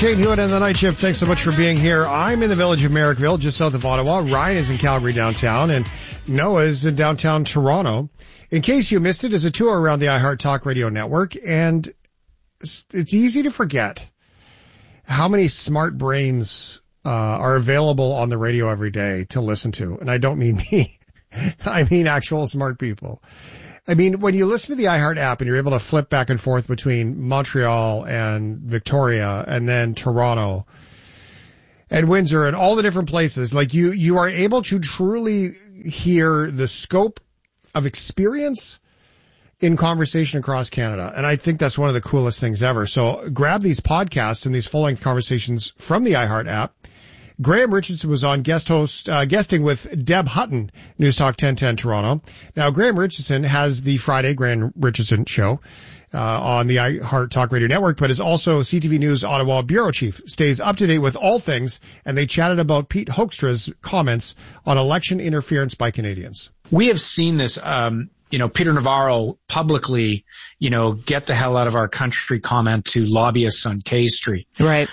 Shane Hewitt and the Night Shift. Thanks so much for being here. I'm in the village of Merrickville, just south of Ottawa. Ryan is in Calgary downtown, and Noah is in downtown Toronto. In case you missed it, it's a tour around the iHeart Talk Radio Network, and it's easy to forget how many smart brains are available on the radio every day to listen to. And I don't mean me. I mean actual smart people. I mean, when you listen to the iHeart app and you're able to flip back and forth between Montreal and Victoria and then Toronto and Windsor and all the different places, like you are able to truly hear the scope of experience in conversation across Canada. And I think that's one of the coolest things ever. So grab these podcasts and these full-length conversations from the iHeart app. Graham Richardson was on guesting with Deb Hutton, News Talk 1010 Toronto. Now, Graham Richardson has the Friday Graham Richardson Show on the iHeart Talk Radio Network, but is also CTV News Ottawa Bureau Chief, stays up to date with all things, and they chatted about Pete Hoekstra's comments on election interference by Canadians. We have seen this, Peter Navarro publicly, get the hell out of our country comment to lobbyists on K Street. Right.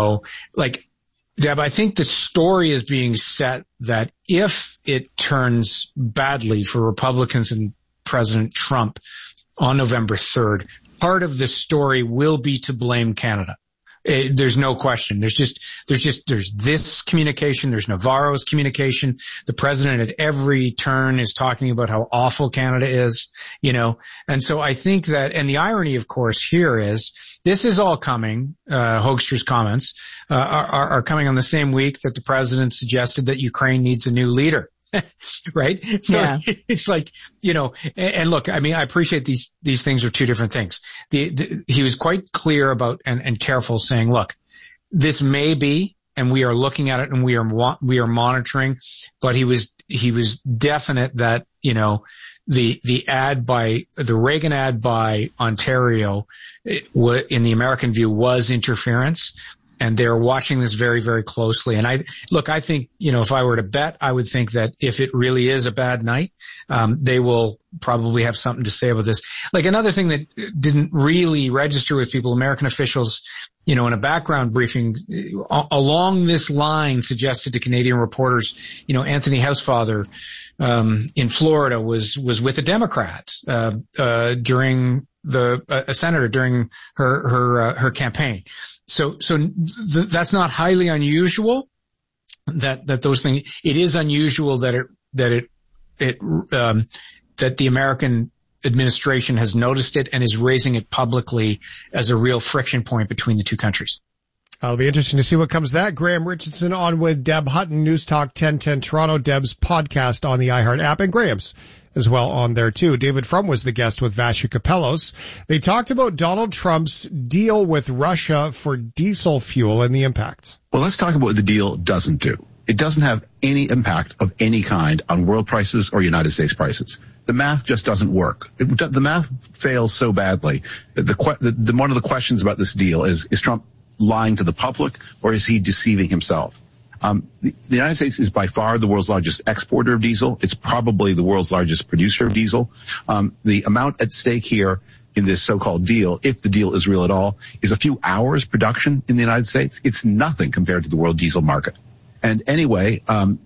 Deb, I think the story is being set that if it turns badly for Republicans and President Trump on November 3rd, part of the story will be to blame Canada. There's no question. There's this communication. There's Navarro's communication. The president at every turn is talking about how awful Canada is, and so I think that, and the irony, of course, here is this is all coming, Hoekstra's comments, are coming on the same week that the president suggested that Ukraine needs a new leader. Right? So yeah. It's like, and look, I mean, I appreciate these things are two different things. He was quite clear about and careful saying, look, this may be, and we are looking at it and we are monitoring, but he was definite that, the ad by the Reagan ad by Ontario in the American view was interference. And they're watching this very, very closely. And I think, if I were to bet, I would think that if it really is a bad night, they will probably have something to say about this. Like another thing that didn't really register with people, American officials, in a background briefing along this line suggested to Canadian reporters, Anthony Housefather, in Florida was with a Democrat, during a senator during her campaign. So that's not highly unusual that those things, it is unusual that the American administration has noticed it and is raising it publicly as a real friction point between the two countries. It'll be interesting to see what comes of that. Graham Richardson on with Deb Hutton, News Talk 1010 Toronto, Deb's podcast on the iHeart app, and Graham's as well on there too. David Frum was the guest with Vasha Kapelos. They talked about Donald Trump's deal with Russia for diesel fuel and the impact. Well, let's talk about what the deal doesn't do. It doesn't have any impact of any kind on world prices or United States prices. The math just doesn't work. The math fails so badly. One of the questions about this deal is Trump lying to the public or is he deceiving himself? The United States is by far the world's largest exporter of diesel. It's probably the world's largest producer of diesel. The amount at stake here in this so-called deal, if the deal is real at all, is a few hours production in the United States. It's nothing compared to the world diesel market. And anyway,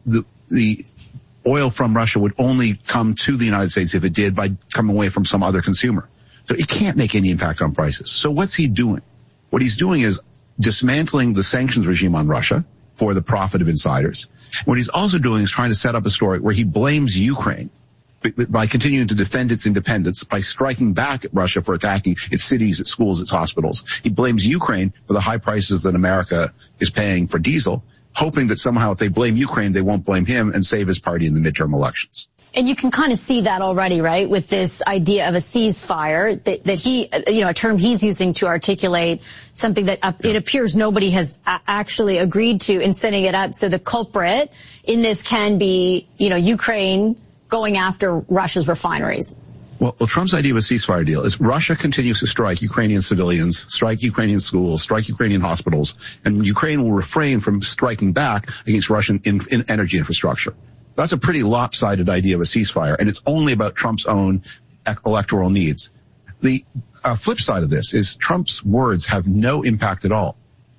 the oil from Russia would only come to the United States if it did by coming away from some other consumer. So it can't make any impact on prices. So what's he doing? What he's doing is dismantling the sanctions regime on Russia for the profit of insiders. What he's also doing is trying to set up a story where he blames Ukraine by continuing to defend its independence, by striking back at Russia for attacking its cities, its schools, its hospitals. He blames Ukraine for the high prices that America is paying for diesel, hoping that somehow if they blame Ukraine, they won't blame him and save his party in the midterm elections. And you can kind of see that already, right, with this idea of a ceasefire that he, a term he's using to articulate something that it appears nobody has actually agreed to in setting it up. So the culprit in this can be, Ukraine going after Russia's refineries. Well, Trump's idea of a ceasefire deal is Russia continues to strike Ukrainian civilians, strike Ukrainian schools, strike Ukrainian hospitals, and Ukraine will refrain from striking back against Russian in energy infrastructure. That's a pretty lopsided idea of a ceasefire, and it's only about Trump's own electoral needs. The flip side of this is Trump's words have no impact at all.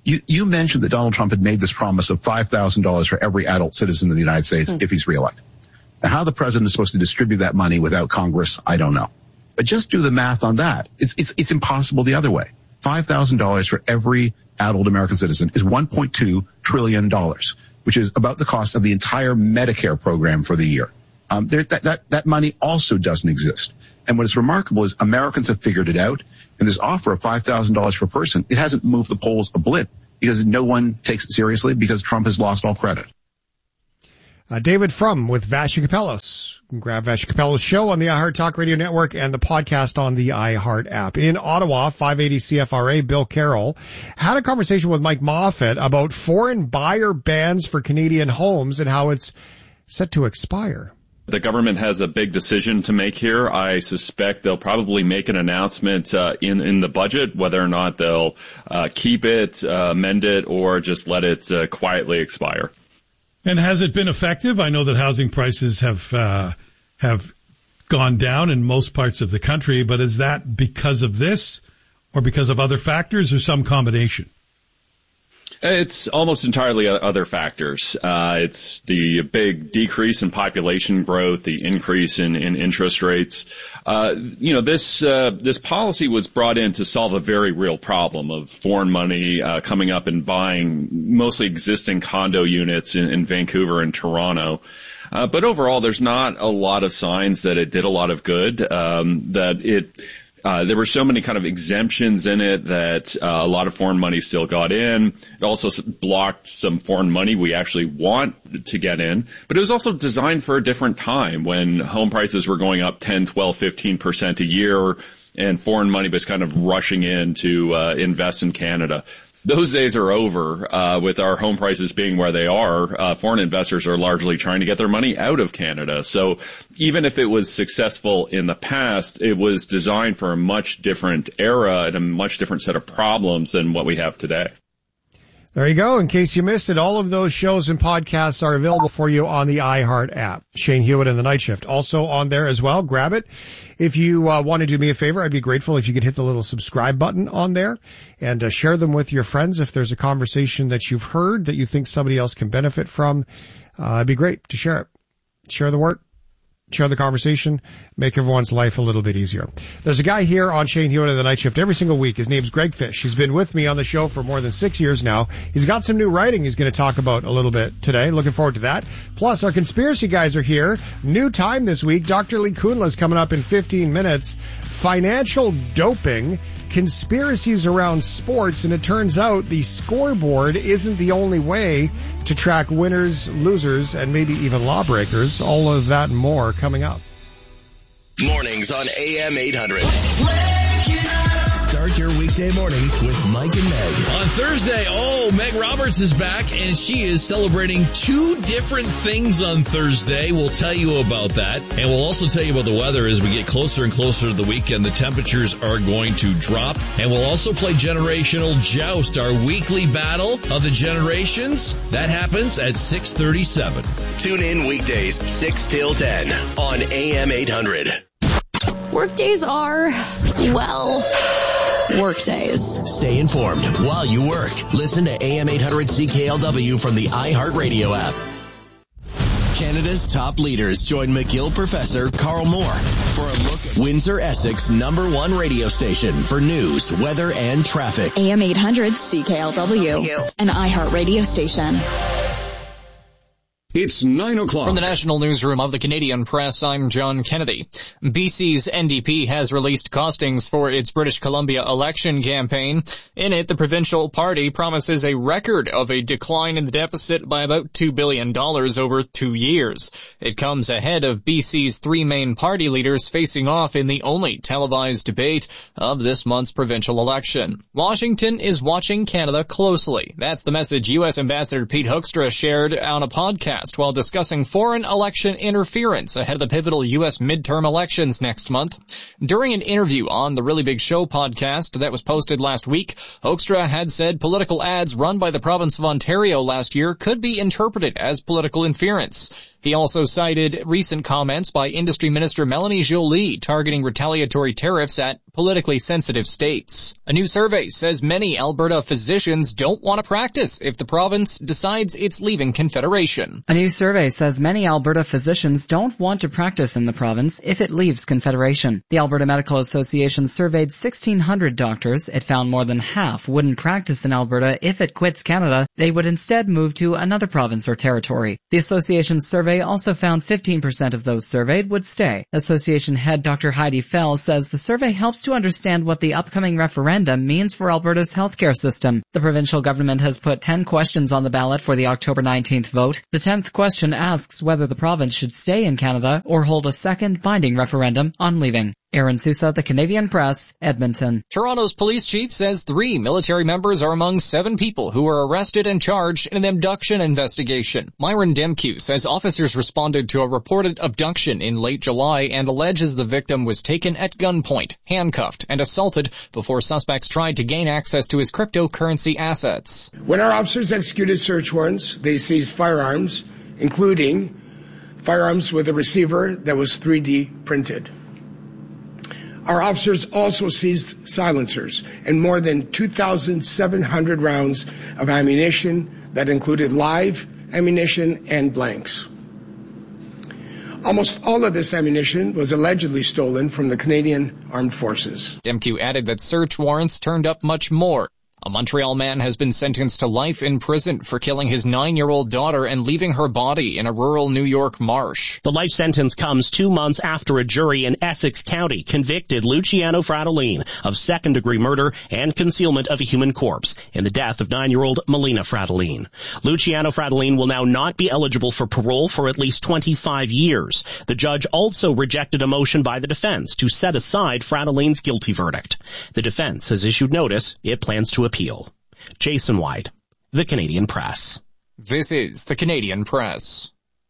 You mentioned that Donald Trump had made this promise of $5,000 for every adult citizen of the United States if he's reelected. Now, how the president is supposed to distribute that money without Congress, I don't know. But just do the math on that. It's impossible the other way. $5,000 for every adult American citizen is $1.2 trillion, which is about the cost of the entire Medicare program for the year. That money also doesn't exist. And what is remarkable is Americans have figured it out. And this offer of $5,000 per person, it hasn't moved the polls a blip because no one takes it seriously because Trump has lost all credit. David Frum with Vassy Kapelos. You can grab Vassy Kapelos' show on the iHeart Talk Radio Network and the podcast on the iHeart app. In Ottawa, 580 CFRA, Bill Carroll had a conversation with Mike Moffat about foreign buyer bans for Canadian homes and how it's set to expire. The government has a big decision to make here. I suspect they'll probably make an announcement in the budget, whether or not they'll keep it, amend it, or just let it quietly expire. And has it been effective? I know that housing prices have gone down in most parts of the country, but is that because of this or because of other factors or some combination? It's almost entirely other factors. It's the big decrease in population growth, the increase in interest rates. This policy was brought in to solve a very real problem of foreign money coming up and buying mostly existing condo units in Vancouver and Toronto. But overall, there's not a lot of signs that it did a lot of good, there were so many kind of exemptions in it that a lot of foreign money still got in. It also blocked some foreign money we actually want to get in. But it was also designed for a different time when home prices were going up 10, 12, 15% a year and foreign money was kind of rushing in to invest in Canada. Those days are over. With our home prices being where they are, foreign investors are largely trying to get their money out of Canada. So even if it was successful in the past, it was designed for a much different era and a much different set of problems than what we have today. There you go. In case you missed it, all of those shows and podcasts are available for you on the iHeart app. Shane Hewitt and The Night Shift also on there as well. Grab it. If you want to do me a favor, I'd be grateful if you could hit the little subscribe button on there and share them with your friends. If there's a conversation that you've heard that you think somebody else can benefit from, it'd be great to share it. Share the work. Share the conversation, make everyone's life a little bit easier. There's a guy here on Shane Hewitt and The Night Shift every single week. His name's Greg Fish. He's been with me on the show for more than 6 years now. He's got some new writing he's going to talk about a little bit today. Looking forward to that. Plus, our conspiracy guys are here. New time this week. Dr. Lee Kunla's coming up in 15 minutes. Financial doping, conspiracies around sports, and it turns out the scoreboard isn't the only way to track winners, losers, and maybe even lawbreakers. All of that and more coming up. Mornings on AM 800. Start your weekday mornings with Mike and Meg. On Thursday, Meg Roberts is back, and she is celebrating two different things on Thursday. We'll tell you about that, and we'll also tell you about the weather as we get closer and closer to the weekend. The temperatures are going to drop, and we'll also play Generational Joust, our weekly battle of the generations. That happens at 6:37. Tune in weekdays 6 till 10 on AM 800. Workdays are, well, workdays. Stay informed while you work. Listen to AM 800 CKLW from the iHeartRadio app. Canada's top leaders join McGill professor Carl Moore for a look at Windsor, Essex #1 radio station for news, weather, and traffic. AM 800 CKLW, an iHeartRadio station. It's 9 o'clock. From the National Newsroom of the Canadian Press, I'm John Kennedy. BC's NDP has released costings for its British Columbia election campaign. In it, the provincial party promises a record of a decline in the deficit by about $2 billion over 2 years. It comes ahead of BC's three main party leaders facing off in the only televised debate of this month's provincial election. Washington is watching Canada closely. That's the message U.S. Ambassador Pete Hoekstra shared on a podcast while discussing foreign election interference ahead of the pivotal U.S. midterm elections next month. During an interview on the Really Big Show podcast that was posted last week, Hoekstra had said political ads run by the province of Ontario last year could be interpreted as political interference. He also cited recent comments by Industry Minister Melanie Joly targeting retaliatory tariffs at politically sensitive states. A new survey says many Alberta physicians don't want to practice if the province decides it's leaving Confederation. A new survey says many Alberta physicians don't want to practice in the province if it leaves Confederation. The Alberta Medical Association surveyed 1,600 doctors. It found more than half wouldn't practice in Alberta if it quits Canada. They would instead move to another province or territory. The association's survey also found 15% of those surveyed would stay. Association head Dr. Heidi Fell says the survey helps to understand what the upcoming referendum means for Alberta's healthcare system. The provincial government has put 10 questions on the ballot for the October 19th vote. The 10th question asks whether the province should stay in Canada or hold a second binding referendum on leaving. Aaron Sousa, The Canadian Press, Edmonton. Toronto's police chief says 3 military members are among 7 people who were arrested and charged in an abduction investigation. Myron Demkew says officers responded to a reported abduction in late July and alleges the victim was taken at gunpoint, handcuffed, and assaulted before suspects tried to gain access to his cryptocurrency assets. When our officers executed search warrants, they seized firearms, including firearms with a receiver that was 3D printed. Our officers also seized silencers and more than 2,700 rounds of ammunition that included live ammunition and blanks. Almost all of this ammunition was allegedly stolen from the Canadian Armed Forces. Demkew added that search warrants turned up much more. A Montreal man has been sentenced to life in prison for killing his 9-year-old daughter and leaving her body in a rural New York marsh. The life sentence comes 2 months after a jury in Essex County convicted Luciano Fratellin of second-degree murder and concealment of a human corpse in the death of 9-year-old Melina Fratellin. Luciano Fratellin will now not be eligible for parole for at least 25 years. The judge also rejected a motion by the defense to set aside Fratellin's guilty verdict. The defense has issued notice it plans to appeal. Jason White, The Canadian Press. This is The Canadian Press.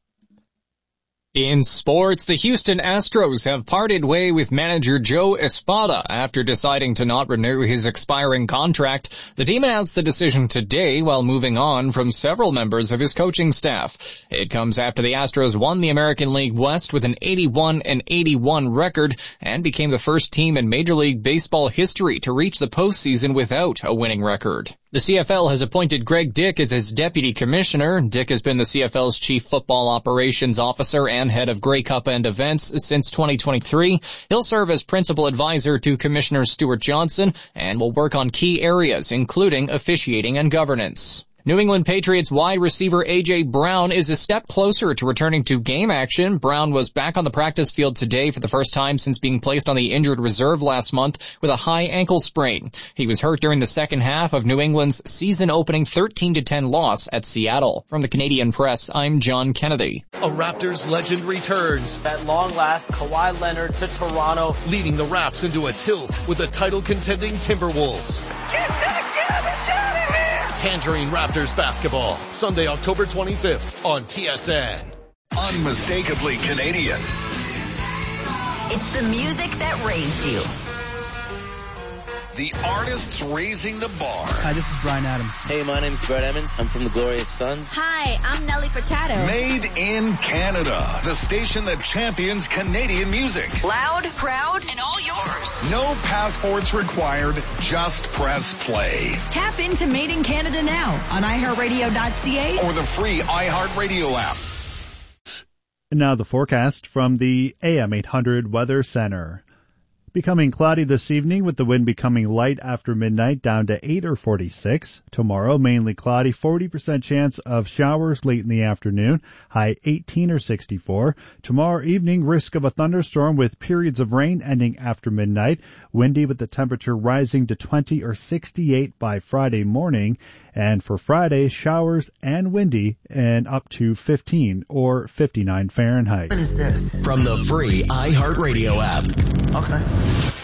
In sports, the Houston Astros have parted way with manager Joe Espada after deciding to not renew his expiring contract. The team announced the decision today while moving on from several members of his coaching staff. It comes after the Astros won the American League West with an 81-81 record and became the first team in Major League Baseball history to reach the postseason without a winning record. The CFL has appointed Greg Dick as its deputy commissioner. Dick has been the CFL's chief football operations officer and head of Grey Cup and events since 2023. He'll serve as principal advisor to Commissioner Stuart Johnson and will work on key areas, including officiating and governance. New England Patriots wide receiver A.J. Brown is a step closer to returning to game action. Brown was back on the practice field today for the first time since being placed on the injured reserve last month with a high ankle sprain. He was hurt during the second half of New England's season-opening 13-10 loss at Seattle. From the Canadian Press, I'm John Kennedy. A Raptors legend returns. At long last, Kawhi Leonard to Toronto, leading the Raps into a tilt with the title-contending Timberwolves. Get out of here! Tangerine Raptors basketball, Sunday, October 25th on TSN. Unmistakably Canadian. It's the music that raised you. The artists raising the bar. Hi, this is Bryan Adams. Hey, my name's Brett Emmons. I'm from the Glorious Sons. Hi, I'm Nelly Furtado. Made in Canada. The station that champions Canadian music. Loud, proud, and all yours. No passports required. Just press play. Tap into Made in Canada now on iHeartRadio.ca or the free iHeartRadio app. And now the forecast from the AM 800 Weather Center. Becoming cloudy this evening with the wind becoming light after midnight down to 8 or 46. Tomorrow, mainly cloudy, 40% chance of showers late in the afternoon, high 18 or 64. Tomorrow evening, risk of a thunderstorm with periods of rain ending after midnight. Windy with the temperature rising to 20 or 68 by Friday morning. And for Friday, showers and windy and up to 15 or 59 Fahrenheit. What is this? From the free iHeartRadio app. Okay.